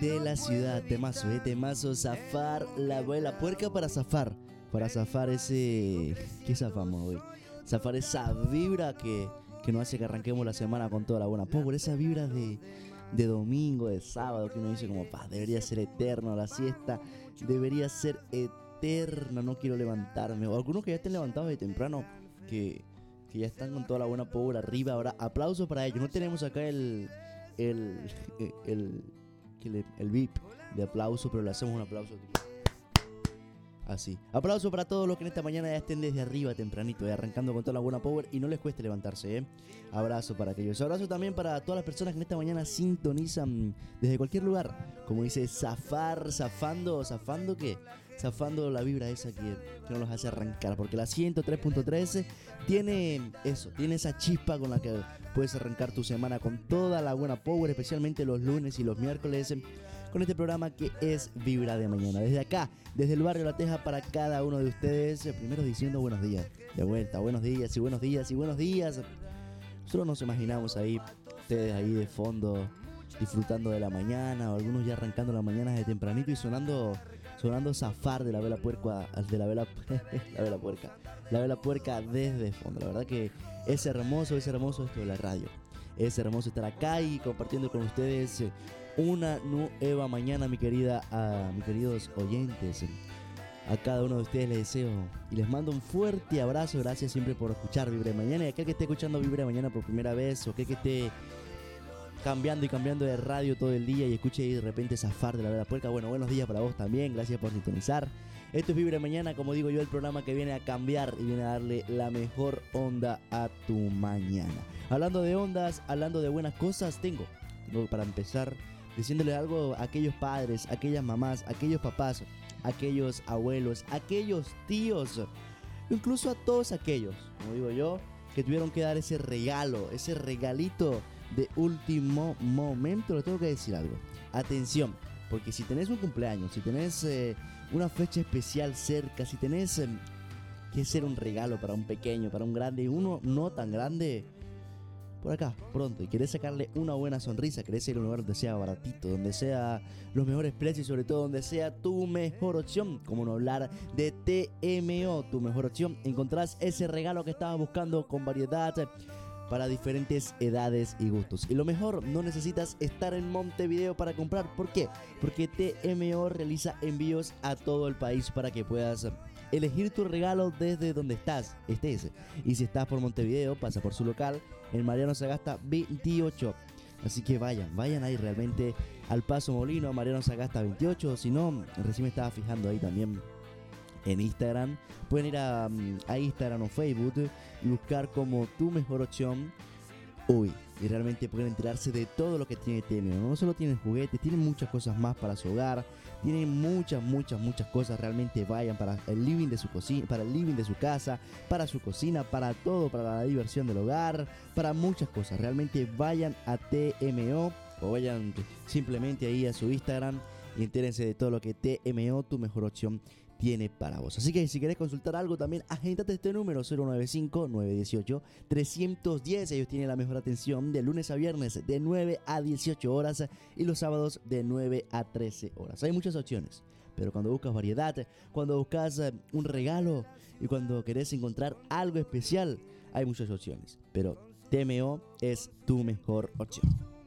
de la ciudad. Temazo, zafar la abuela puerca para zafar ese... ¿Qué zafamos hoy? Zafar esa vibra que nos hace que arranquemos la semana con toda la buena power, esa vibra de domingo, de sábado, que uno dice como, debería ser eterno, la siesta debería ser eterna, no quiero levantarme. O algunos que ya estén levantados de temprano, que ya están con toda la buena power arriba. Ahora, aplauso para ellos. No tenemos acá el beep de aplauso, pero le hacemos un aplauso así. Aplauso para todos los que en esta mañana ya estén desde arriba tempranito, arrancando con toda la buena power y no les cueste levantarse, Abrazo para aquellos. Abrazo también para todas las personas que en esta mañana sintonizan desde cualquier lugar. Como dice, zafando la vibra esa que no los hace arrancar. Porque la 103.13 tiene esa chispa con la que puedes arrancar tu semana con toda la buena power, especialmente los lunes y los miércoles, con este programa que es Vibra de Mañana. Desde acá, desde el barrio La Teja, para cada uno de ustedes, primero diciendo buenos días. De vuelta, buenos días. Nosotros nos imaginamos ahí, ustedes ahí de fondo, disfrutando de la mañana, o algunos ya arrancando la mañana de tempranito y sonando zafar de la vela puerca, la vela puerca desde fondo. La verdad que es hermoso esto de la radio. Es hermoso estar acá y compartiendo con ustedes una nueva mañana, mis queridos oyentes. A cada uno de ustedes les deseo y les mando un fuerte abrazo. Gracias siempre por escuchar Vibra de Mañana. Y aquel que esté escuchando Vibra de Mañana por primera vez, o aquel que esté cambiando de radio todo el día y escuche y de repente zafar de la vela puerca, bueno, buenos días para vos también. Gracias por sintonizar. Esto es Vibra de Mañana, como digo yo, el programa que viene a cambiar y viene a darle la mejor onda a tu mañana. Hablando de ondas, hablando de buenas cosas, tengo para empezar diciéndole algo a aquellos padres, aquellas mamás, aquellos papás, aquellos abuelos, aquellos tíos, incluso a todos aquellos, como digo yo, que tuvieron que dar ese regalito de último momento. Les tengo que decir algo. Atención, porque si tenés un cumpleaños, si tenés una fecha especial cerca, si tenés que hacer un regalo para un pequeño, para un grande y uno no tan grande, por acá, pronto, y querés sacarle una buena sonrisa, querés ir a un lugar donde sea baratito, donde sea los mejores precios y sobre todo donde sea tu mejor opción, como no hablar de TMO, tu mejor opción. Encontrás ese regalo que estabas buscando con variedad para diferentes edades y gustos. Y lo mejor, no necesitas estar en Montevideo para comprar. ¿Por qué? Porque TMO realiza envíos a todo el país para que puedas elegir tu regalo desde donde estés. Y si estás por Montevideo, pasa por su local en Mariano Sagasta 28. Así que vayan ahí realmente al Paso Molino, a Mariano Sagasta 28. Si no, recién me estaba fijando ahí también en Instagram. Pueden ir a Instagram o Facebook y buscar como tu mejor opción. Y realmente pueden enterarse de todo lo que tiene TMO. No solo tienen juguetes, tienen muchas cosas más para su hogar. Tienen muchas cosas. Realmente vayan para el living de su cocina, para el living de su casa, para su cocina, para todo, para la diversión del hogar, para muchas cosas. Realmente vayan a TMO o vayan simplemente ahí a su Instagram y entérense de todo lo que TMO, tu mejor opción, tiene para vos. Así que si querés consultar algo también, agéntate este número 095-918-310. Ellos tienen la mejor atención de lunes a viernes de 9 a 18 horas y los sábados de 9 a 13 horas. Hay muchas opciones, pero cuando buscas variedad, cuando buscas un regalo y cuando querés encontrar algo especial, hay muchas opciones, pero TMO es tu mejor opción.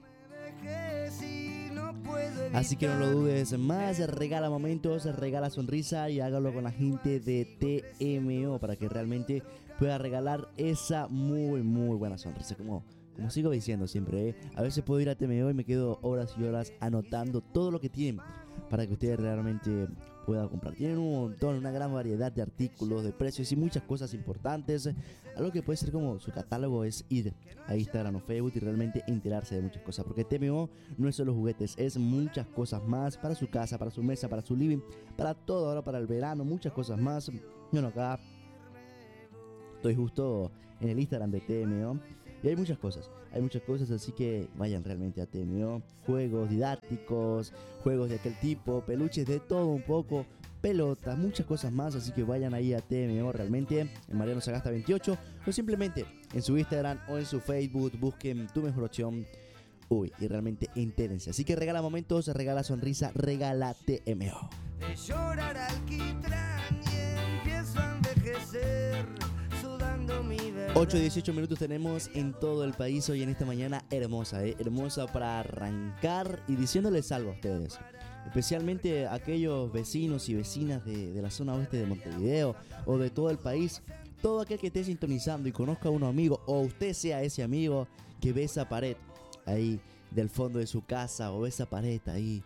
Así que no lo dudes más, regala momentos, regala sonrisa y hágalo con la gente de TMO para que realmente pueda regalar esa muy buena sonrisa. Como sigo diciendo siempre, a veces puedo ir a TMO y me quedo horas y horas anotando todo lo que tienen para que ustedes realmente puedan comprar. Tienen un montón, una gran variedad de artículos, de precios y muchas cosas importantes. Algo que puede ser como su catálogo es ir a Instagram o Facebook y realmente enterarse de muchas cosas. Porque TMO no es solo juguetes, es muchas cosas más para su casa, para su mesa, para su living, para todo, ahora para el verano, muchas cosas más. Bueno, acá estoy justo en el Instagram de TMO. Y hay muchas cosas, así que vayan realmente a TMO. Juegos didácticos, juegos de aquel tipo, peluches de todo un poco, pelotas, muchas cosas más. Así que vayan ahí a TMO realmente, en Mariano Sagasta 28. O simplemente en su Instagram o en su Facebook busquen tu mejor opción. Uy, y realmente entérense. Así que regala momentos, regala sonrisa, regala TMO. De llorar alquitrán y empiezo a envejecer, sudando mi verdad. 8:18 minutos tenemos en todo el país hoy en esta mañana hermosa, hermosa para arrancar y diciéndoles algo a ustedes. Especialmente a aquellos vecinos y vecinas de la zona oeste de Montevideo o de todo el país. Todo aquel que esté sintonizando y conozca a un amigo o usted sea ese amigo que ve esa pared ahí del fondo de su casa o esa pared ahí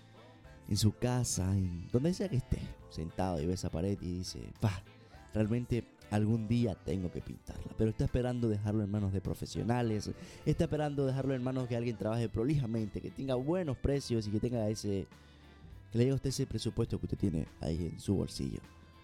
en su casa, en donde sea que esté, sentado y ve esa pared y dice, realmente algún día tengo que pintarla, pero está esperando dejarlo en manos de profesionales, está esperando dejarlo en manos que alguien trabaje prolijamente, que tenga buenos precios y que tenga que le llegue a usted ese presupuesto que usted tiene ahí en su bolsillo.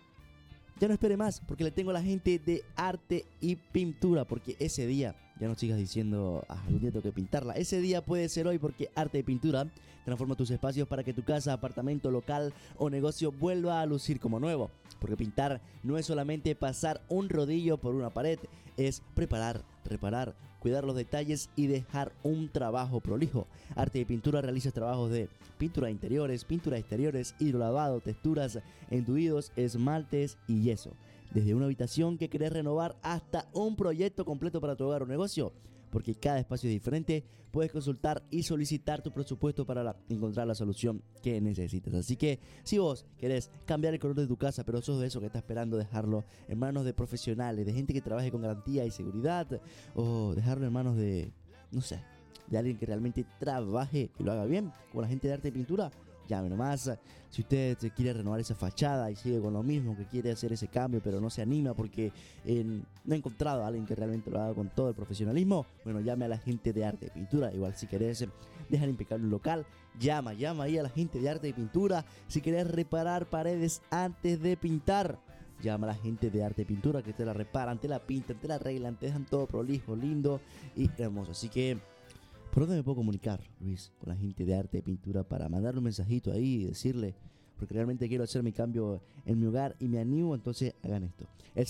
Ya no espere más, porque le tengo a la gente de arte y pintura, porque ese día, ya no sigas diciendo, algún día tengo que pintarla, ese día puede ser hoy, porque arte y pintura transforma tus espacios para que tu casa, apartamento, local o negocio vuelva a lucir como nuevo, porque pintar no es solamente pasar un rodillo por una pared, es preparar, reparar, cuidar los detalles y dejar un trabajo prolijo. Arte y pintura realiza trabajos de pintura de interiores, pintura de exteriores, hidrolavado, texturas, enduidos, esmaltes y yeso. Desde una habitación que querés renovar hasta un proyecto completo para tu hogar o negocio. Porque cada espacio es diferente, puedes consultar y solicitar tu presupuesto para encontrar la solución que necesitas. Así que si vos querés cambiar el color de tu casa, pero sos de eso que está esperando dejarlo en manos de profesionales, de gente que trabaje con garantía y seguridad, o dejarlo en manos de, no sé, de alguien que realmente trabaje y lo haga bien, como la gente de arte y pintura, llame nomás. Si usted quiere renovar esa fachada y sigue con lo mismo, que quiere hacer ese cambio pero no se anima porque no ha encontrado a alguien que realmente lo haga con todo el profesionalismo, bueno, llame a la gente de arte y pintura. Igual si querés dejar impecable un local, llama ahí a la gente de arte y pintura. Si querés reparar paredes antes de pintar, llama a la gente de arte y pintura, que te la reparan, te la pintan, te la arreglan, te dejan todo prolijo, lindo y hermoso. Así que, ¿por dónde me puedo comunicar, Luis, con la gente de arte y pintura para mandarle un mensajito ahí y decirle, porque realmente quiero hacer mi cambio en mi hogar y me animo? Entonces hagan esto. El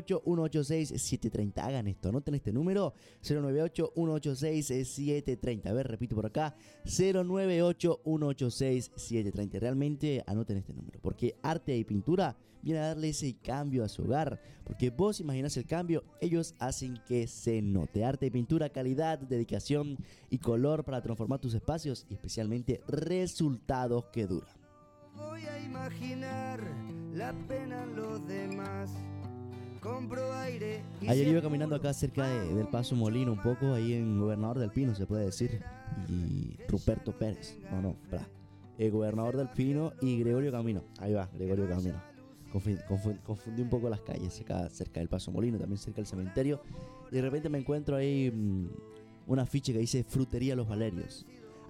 098-186-730, hagan esto, anoten este número, 098-186-730. A ver, repito por acá, 098-186-730. Realmente anoten este número, porque arte y pintura viene a darle ese cambio a su hogar, porque vos imaginás el cambio, ellos hacen que se note. Arte y pintura, calidad, dedicación y color para transformar tus espacios y especialmente resultados que duran. Voy a imaginar la pena en los demás. Compro aire. Ayer iba caminando acá cerca del Paso Molino, un poco ahí en Gobernador del Pino, se puede decir, y Ruperto Pérez. Gobernador del Pino y Gregorio Camino. Ahí va, Gregorio Camino. Confundí un poco las calles acá cerca del Paso Molino, también cerca del cementerio. Y de repente me encuentro ahí un afiche que dice Frutería Los Valerios.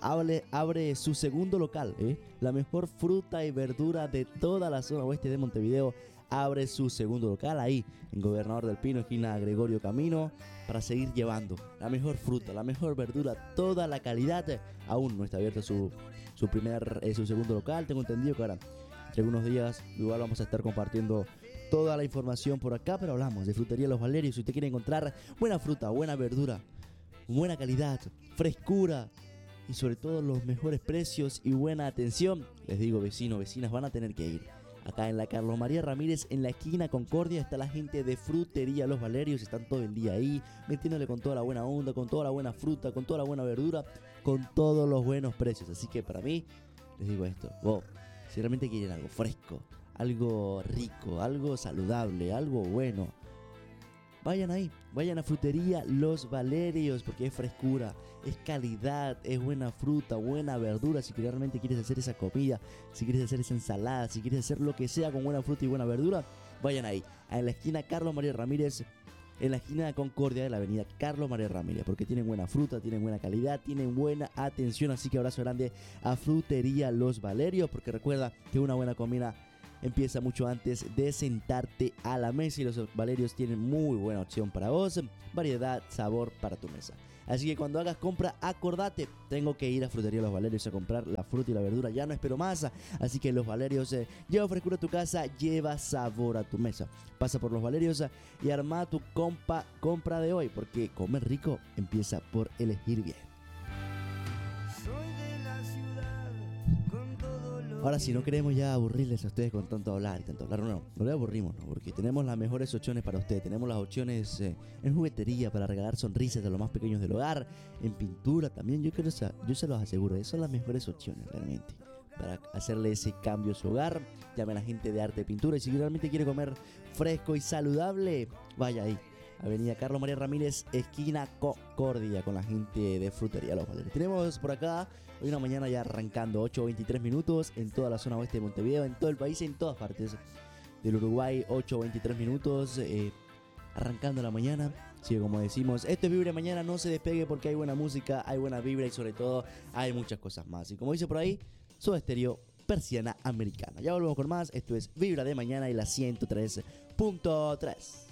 Abre su segundo local, la mejor fruta y verdura de toda la zona oeste de Montevideo. Abre su segundo local ahí en Gobernador del Pino, esquina Gregorio Camino, para seguir llevando la mejor fruta, la mejor verdura, toda la calidad. Aún no está abierto su segundo local. Tengo entendido que ahora, entre algunos días, igual vamos a estar compartiendo toda la información por acá, pero hablamos de Frutería Los Valerios. Si usted quiere encontrar buena fruta, buena verdura, buena calidad, frescura y sobre todo los mejores precios y buena atención, les digo, vecinos, vecinas, van a tener que ir. Acá en la Carlos María Ramírez, en la esquina Concordia, está la gente de Frutería Los Valerios. Están todo el día ahí, metiéndole con toda la buena onda, con toda la buena fruta, con toda la buena verdura, con todos los buenos precios. Así que para mí, les digo esto, si realmente quieren algo fresco, algo rico, algo saludable, algo bueno, vayan ahí, vayan a Frutería Los Valerios, porque es frescura, es calidad, es buena fruta, buena verdura. Si realmente quieres hacer esa comida, si quieres hacer esa ensalada, si quieres hacer lo que sea con buena fruta y buena verdura, vayan ahí, en la esquina Carlos María Ramírez, en la esquina de Concordia de la avenida Carlos María Ramírez, porque tienen buena fruta, tienen buena calidad, tienen buena atención. Así que abrazo grande a Frutería Los Valerios, porque recuerda que una buena comida empieza mucho antes de sentarte a la mesa, y Los Valerios tienen muy buena opción para vos, variedad, sabor para tu mesa. Así que cuando hagas compra, acordate, tengo que ir a Frutería Los Valerios a comprar la fruta y la verdura, ya no espero más. Así que Los Valerios lleva frescura a tu casa, lleva sabor a tu mesa. Pasa por Los Valerios y arma tu compra de hoy, porque comer rico empieza por elegir bien. Ahora sí, no queremos ya aburrirles a ustedes con tanto hablar y tanto hablar. No les aburrimos, ¿no? Porque tenemos las mejores opciones para ustedes. Tenemos las opciones en juguetería para regalar sonrisas a los más pequeños del hogar, en pintura también. Yo se los aseguro, esas son las mejores opciones realmente para hacerle ese cambio a su hogar. Llame a la gente de Arte de Pintura y si realmente quiere comer fresco y saludable, vaya ahí. Avenida Carlos María Ramírez, esquina Concordia, con la gente de Frutería Los Valeres. Tenemos por acá hoy una mañana ya arrancando 8:23 minutos en toda la zona oeste de Montevideo, en todo el país, en todas partes del Uruguay. 8:23 minutos, arrancando la mañana. Sí, como decimos, esto es Vibra Mañana, no se despegue porque hay buena música, hay buena vibra y sobre todo hay muchas cosas más. Y como dice por ahí, Soda Stereo, Persiana Americana. Ya volvemos con más, esto es Vibra de Mañana y la 103.3.